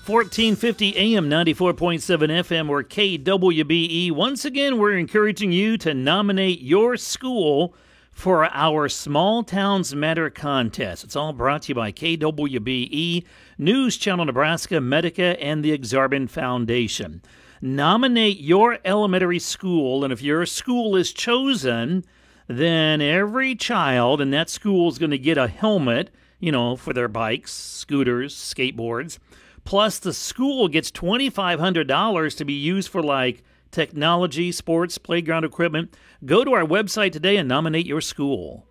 1450 AM, 94.7 FM, or KWBE. Once again, we're encouraging you to nominate your school for our Small Towns Matter contest. It's all brought to you by KWBE, News Channel Nebraska, Medica, and the Exarban Foundation. Nominate your elementary school, and if your school is chosen, then every child in that school is going to get a helmet, for their bikes, scooters, skateboards. Plus, the school gets $2,500 to be used for, technology, sports, playground equipment. Go to our website today and nominate your school.